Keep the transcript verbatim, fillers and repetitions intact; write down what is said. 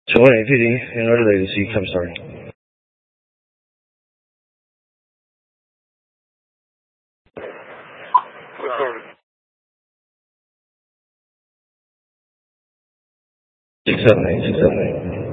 请问 P D, emergency, I'm sorry. Six seven eight, six seven eight.